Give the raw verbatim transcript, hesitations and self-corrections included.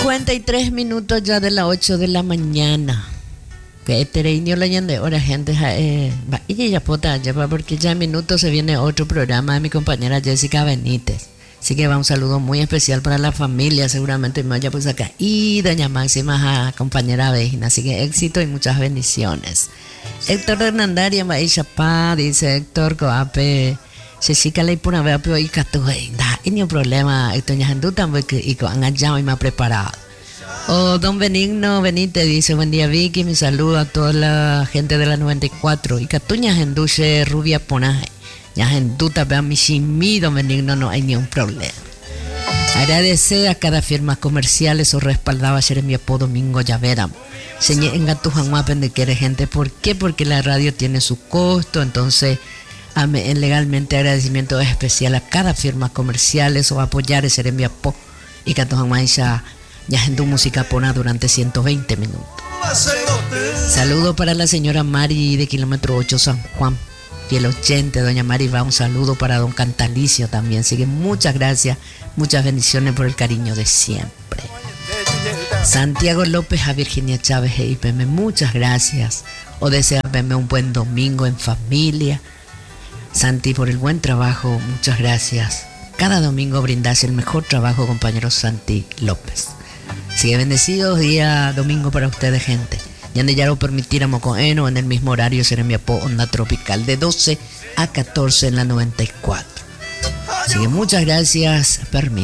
cincuenta y tres minutos ya de las ocho de la mañana. Que tereño la yande ahora gente eh va y ya pota ya porque ya en minutos se viene otro programa de mi compañera Jessica Benítez. Así que va un saludo muy especial para la familia, seguramente me vaya pues acá. Y doña Máxima, a compañera Vejina. Así que éxito y muchas bendiciones. Héctor Hernandaria Maisha Pa, dice Héctor Coape. Jessica le pone a ver pero y catué. Da, y ni un problema, Héctor Ñajandu también que y con allá y me ha preparado. Oh, don Benigno Benítez dice, buen día Vicky, mi saludo a toda la gente de la noventa y cuatro. Y catuña Genduche Rubia Ponaje. Ya en duda vean mi shimi, don Benigno, no hay ni un problema. Agradece a cada firma comerciales o respaldaba ayer mi apodo Domingo Llavera. Señé en Gatujan Mapen de quiere gente. ¿Por qué? Porque la radio tiene su costo, entonces ame, legalmente agradecimiento especial a cada firma comerciales o apoyar ese en mi apodo. Y Gatujan Maisha ya en tu música pona durante ciento veinte minutos. Saludo para la señora Mari de kilómetro ocho San Juan. Fiel oyente, doña Mari, va un saludo para don Cantalicio también. Así que muchas gracias, muchas bendiciones por el cariño de siempre. Santiago López a Virginia Chávez e I P M, muchas gracias. O desearme un buen domingo en familia. Santi, por el buen trabajo, muchas gracias. Cada domingo brindas el mejor trabajo, compañero Santi López. Sigue bendecidos, día domingo para ustedes, gente. Ya ya lo permitiéramos con Eno en el mismo horario será mi apo onda tropical de doce a catorce en la noventa y cuatro. Así que muchas gracias, permiso.